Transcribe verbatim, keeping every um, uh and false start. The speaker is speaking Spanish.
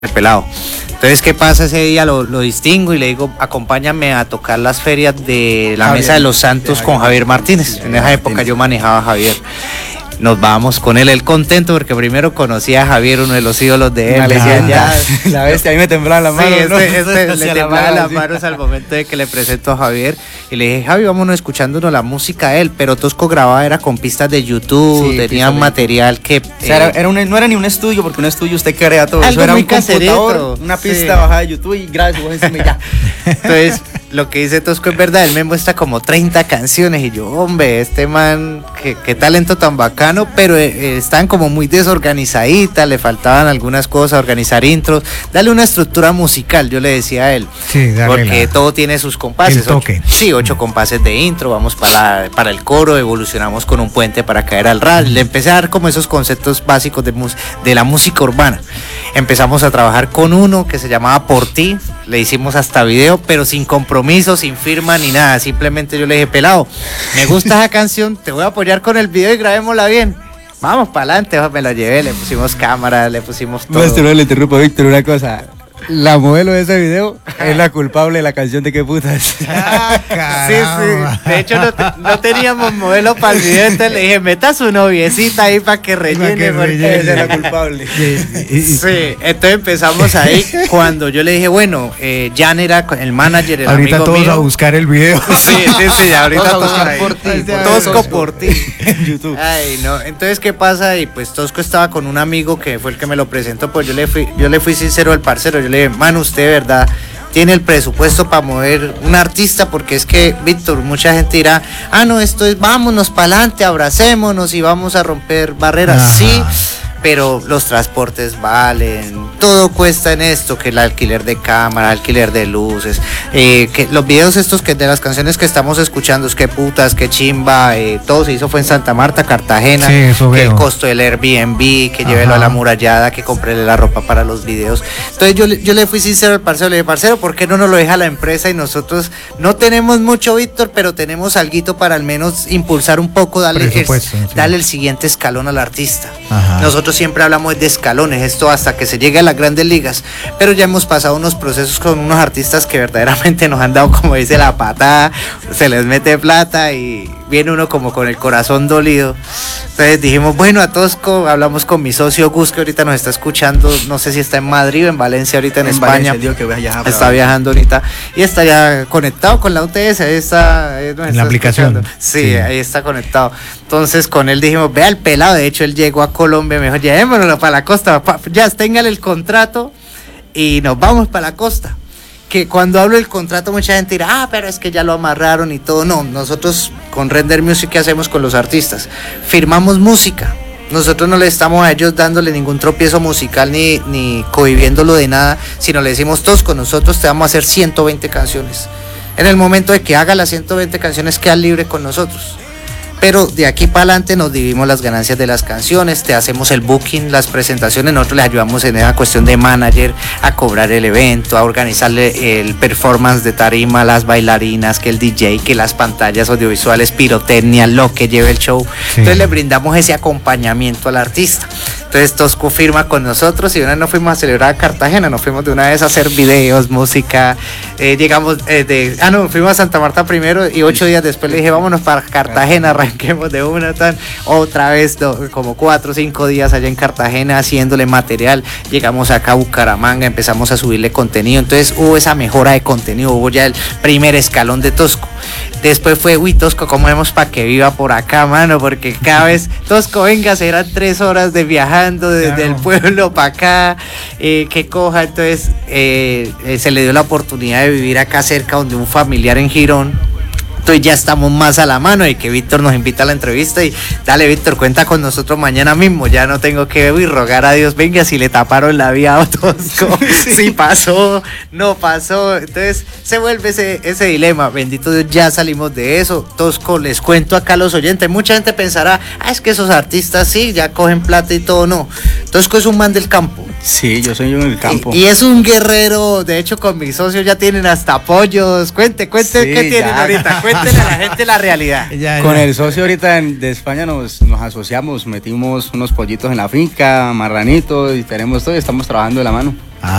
el pelado. Entonces, ¿qué pasa? Ese día lo, lo distingo y le digo, acompáñame a tocar las ferias de la Javier, Mesa de los Santos de con Javier Javier Martínez. En esa época Martínez. yo manejaba a Javier. Nos vamos con él, él contento porque primero conocía a Javier, uno de los ídolos de él. La Decía, leyenda, ya, la bestia, a mí me temblaban las sí, manos, ¿no? este, este le Hacia la temblaban mano, las sí. manos al momento de que le presento a Javier y le dije, Javi, vámonos escuchándonos la música de él, pero Tosco grababa era con pistas de YouTube, Sí, tenía pistas un de- material que... O sea, era, eh, era un- no era ni un estudio, porque un estudio usted crea todo. Algo Eso era muy un computador, caserito, una sí. pista bajada de YouTube y gracias, vos encima y ya. Entonces, lo que dice Tosco es verdad, él me muestra como treinta canciones y yo, hombre, este man, qué, qué talento tan bacano, pero eh, eh, están como muy desorganizaditas, le faltaban algunas cosas, organizar intros, dale una estructura musical, yo le decía a él, Sí, darle porque la- todo tiene sus compases. el toque. Ocho, sí, ocho compases de intro, vamos para, para el coro, evolucionamos con un puente para caer al rap, le empecé a dar como esos conceptos básicos de, mus- de la música urbana. Empezamos a trabajar con uno que se llamaba Por Ti, le hicimos hasta video, pero sin compromiso, sin firma ni nada, simplemente yo le dije, pelado, me gusta esa canción, te voy a apoyar con el video y grabémosla bien. Vamos para adelante, me lo llevé, le pusimos cámara, le pusimos todo. Maestro, no le interrumpo, Víctor, una cosa. La modelo de ese video es la culpable de la canción de qué putas. Ah, Sí, caramba. sí. De hecho, no, te- no teníamos modelo para el video, entonces le dije, meta su noviecita ahí para que rellene. que porque- rellene. Esa es la culpable. Sí, entonces empezamos ahí cuando yo le dije, bueno, eh, Jan era el manager, el Ahorita amigo todos mío. a buscar el video. Sí, sí, sí, ahorita Todos a todos buscar ahí. por ti, por Tosco Tosco. por ti. En YouTube. Ay, no. Entonces, ¿qué pasa? Y pues Tosco estaba con un amigo que fue el que me lo presentó, pues yo le fui, yo le fui sincero al parcero, yo le dije, mano, usted de verdad tiene el presupuesto para mover un artista, porque es que, Víctor, mucha gente dirá, ah, no, esto es, vámonos para adelante, abracémonos y vamos a romper barreras. Ajá. Sí, pero los transportes valen, todo cuesta en esto, que el alquiler de cámara, alquiler de luces, eh, que los videos estos que de las canciones que estamos escuchando, es que putas, que chimba, eh, todo se hizo fue en Santa Marta, Cartagena, Sí, eso que veo. el costo del Airbnb, que llévelo a la Ajá. murallada, que comprele la ropa para los videos. Entonces yo, le- yo le fui sincero al parcero, le dije, parcero, ¿por qué no nos lo deja la empresa y nosotros no tenemos mucho, Víctor, pero tenemos alguito para al menos impulsar un poco, darle, el, Presupuesto, sí. darle el siguiente escalón al artista? Ajá. Nosotros siempre hablamos de escalones, esto hasta que se llegue a las grandes ligas, pero ya hemos pasado unos procesos con unos artistas que verdaderamente nos han dado, como dice, la patada, se les mete plata y viene uno como con el corazón dolido. Entonces dijimos, bueno, a Tosco, hablamos con mi socio Gus, que ahorita nos está escuchando, no sé si está en Madrid o en Valencia ahorita en, En España. Valencia, digo que voy a viajar para Está Valencia. viajando ahorita y está ya conectado con la U T S, ahí está, ahí nos En está la aplicación. escuchando. Sí, Sí. ahí está conectado. Entonces con él dijimos, vea el pelado, de hecho él llegó a Colombia, me dijo, llevémonos para la costa, pa- ya téngale el contrato y nos vamos para la costa. Que cuando hablo del contrato mucha gente dirá, ah, pero es que ya lo amarraron y todo. No, nosotros con Render Music, ¿qué hacemos con los artistas? Firmamos música. Nosotros no le estamos a ellos dándole ningún tropiezo musical ni, ni cohibiéndolo de nada, sino le decimos, Tosco, nosotros te vamos a hacer ciento veinte canciones. En el momento de que haga las ciento veinte canciones, queda libre con nosotros. Pero de aquí para adelante nos dividimos las ganancias de las canciones, te hacemos el booking, las presentaciones, nosotros les ayudamos en esa cuestión de manager, a cobrar el evento, a organizarle el performance de tarima, las bailarinas, que el D J, que las pantallas audiovisuales, pirotecnia, lo que lleve el show. Sí. Entonces le brindamos ese acompañamiento al artista. Entonces Tosco firma con nosotros y una vez nos fuimos a celebrar a Cartagena, nos fuimos de una vez a hacer videos, música, eh, llegamos eh, de, ah no, fuimos a Santa Marta primero y ocho días después le dije, vámonos para Cartagena, arranquemos de una, tan, otra vez, do- como cuatro o cinco días allá en Cartagena haciéndole material, llegamos acá a Bucaramanga, empezamos a subirle contenido, entonces hubo esa mejora de contenido, hubo ya el primer escalón de Tosco. Después fue, uy, Tosco, ¿cómo hacemos para que viva por acá, mano? Porque cada vez, Tosco, venga, serán tres horas de viajando desde Claro. el pueblo para acá, eh, que coja. Entonces, eh, eh, se le dio la oportunidad de vivir acá cerca donde un familiar en Girón. Entonces ya estamos más a la mano y que Víctor nos invita a la entrevista y dale, Víctor, cuenta con nosotros mañana mismo, ya no tengo que uy, rogar a Dios, venga, si le taparon la vía a Tosco, si pasó, no pasó, entonces se vuelve ese, ese dilema, bendito Dios, ya salimos de eso. Tosco, les cuento acá a los oyentes, mucha gente pensará, ah, es que esos artistas sí, ya cogen plata y todo, no, Tosco es un man del campo. Sí, yo soy yo en el campo. Y, y es un guerrero, de hecho con mi socio ya tienen hasta pollos, cuente, cuente, Sí, ¿qué tienen ya. ahorita? Cuéntele a la gente la realidad. Ya, ya. Con el socio ahorita en- de España nos, nos asociamos, metimos unos pollitos en la finca, marranitos y tenemos todo y estamos trabajando de la mano.